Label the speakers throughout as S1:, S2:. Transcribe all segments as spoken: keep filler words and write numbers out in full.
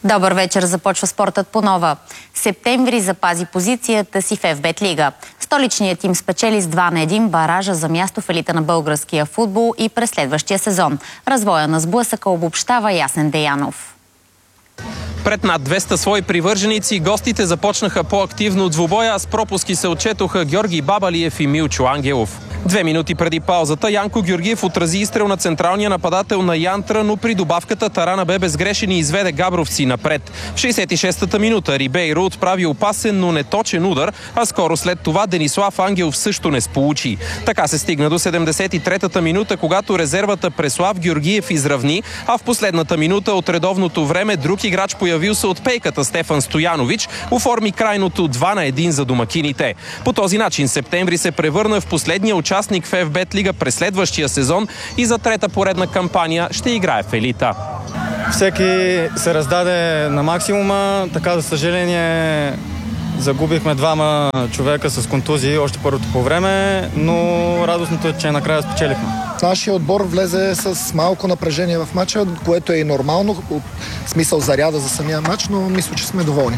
S1: Добър вечер, започва спортът по нова. Септември запази позицията си в Еф Бет Лига. Столичният им спечели с два на един баража за място в елита на българския футбол и през следващия сезон. Развоя на сблъсъка обобщава Ясен Деянов.
S2: Пред над двеста свои привърженици гостите започнаха по-активно двубоя, а с пропуски се отчетоха Георги Бабалиев и Милчо Ангелов. Две минути преди паузата Янко Георгиев отрази изстрел на централния нападател на Янтра, но при добавката Тарана бе безгрешен и изведе габровци напред. В шейсет и шестата минута Рибейро отправи опасен, но неточен удар, а скоро след това Денислав Ангелов също не сполучи. Така се стигна до седемдесет и третата минута, когато резервата Преслав Георгиев изравни, а в последната минута от редовното време друг играч, появил се от пейката, Стефан Стоянович, оформи крайното два на един за домакините. По този начин септември се превърна в последния участник в Еф Бет Лига през следващия сезон и за трета поредна кампания ще играе в елита.
S3: Всеки се раздаде на максимума, така за съжаление загубихме двама човека с контузии още първото по време, но радостното е, че накрая спечелихме.
S4: Нашия отбор влезе с малко напрежение в матча, което е и нормално, от смисъл заряда за самия матч, но мисля, че сме доволни.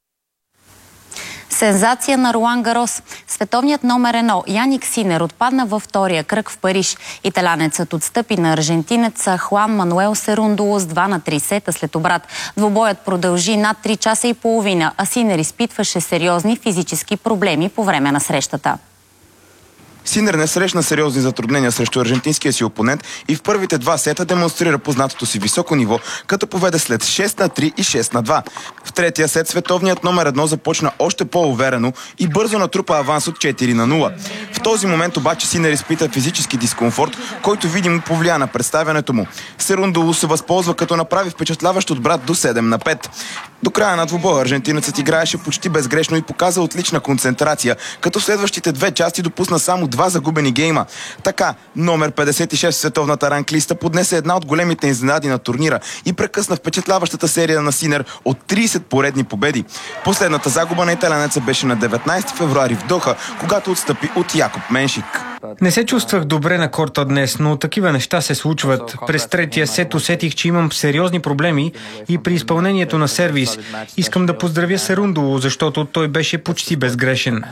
S1: Сензация на Руан Гарос. Световният номер едно Яник Синер отпадна във втория кръг в Париж. Италянецът отстъпи на аржентинеца Хуан Мануел Серундоло с два на три сета след обрат. Двубоят продължи над три часа и половина, а Синер изпитваше сериозни физически проблеми по време на срещата.
S5: Синер не срещна сериозни затруднения срещу аржентинския си опонент и в първите два сета демонстрира познатото си високо ниво, като поведе след шест на три и шест на два. В третия сет световният номер едно започна още по-уверено и бързо натрупа аванс от четири на нула. В този момент обаче Синер изпита физически дискомфорт, който видимо повлия на представянето му. Серундоло се възползва, като направи впечатляващ отбрат до седем на пет. До края на двубоя аржентинецът играеше почти безгрешно и показа отлична концентрация, като в следващите две части допусна само два загубени гейма. Така, номер петдесет и шест в световната ранглиста поднесе една от големите изненади на турнира и прекъсна впечатляващата серия на Синер от трийсет поредни победи. Последната загуба на италянеца беше на деветнайсети февруари в Доха, когато отстъпи от Якоб Меншик.
S6: Не се чувствах добре на корта днес, но такива неща се случват. През третия сет усетих, че имам сериозни проблеми и при изпълнението на сервис. Искам да поздравя Серундоло, защото той беше почти безгрешен.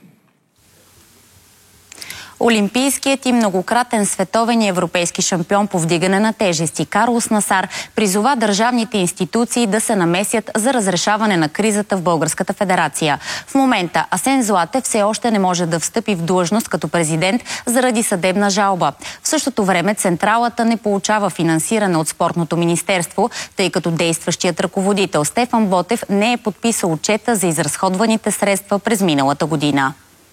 S1: Олимпийският и многократен световен и европейски шампион по вдигане на тежести Карлос Насар призова държавните институции да се намесят за разрешаване на кризата в Българската федерация. В момента Асен Златев все още не може да встъпи в длъжност като президент заради съдебна жалба. В същото време централата не получава финансиране от Спортното министерство, тъй като действащият ръководител Стефан Ботев не е подписал отчета за изразходваните средства през миналата година.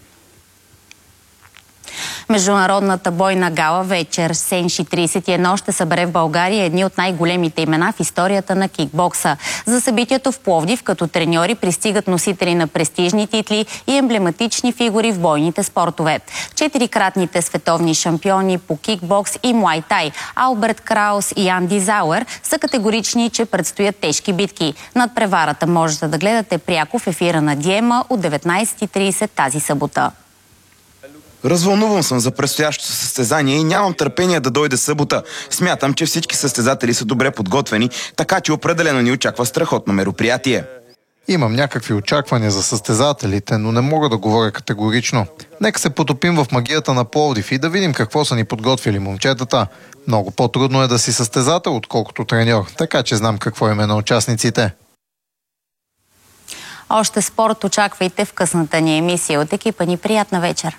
S1: Международната бойна гала вечер Сенши трийсет и едно ще събере в България едни от най-големите имена в историята на кикбокса. За събитието в Пловдив като треньори пристигат носители на престижни титли и емблематични фигури в бойните спортове. Четирикратните световни шампиони по кикбокс и муай тай Алберт Краус и Анди Зауер са категорични, че предстоят тежки битки. Над преварата можете да гледате пряко в ефира на Диема от деветнайсет и трийсет тази събота.
S5: Развълнуван съм за предстоящото състезание и нямам търпение да дойде събота. Смятам, че всички състезатели са добре подготвени, така че определено ни очаква страхотно мероприятие.
S7: Имам някакви очаквания за състезателите, но не мога да говоря категорично. Нека се потопим в магията на Пловдив и да видим какво са ни подготвили момчетата. Много по-трудно е да си състезател, отколкото треньор, така че знам какво име на участниците.
S1: Още спорт очаквайте в късната ни емисия. От екипа ни приятна вечер!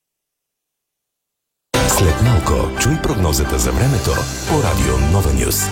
S8: След малко чуй прогнозата за времето по Радио Нова Нюс.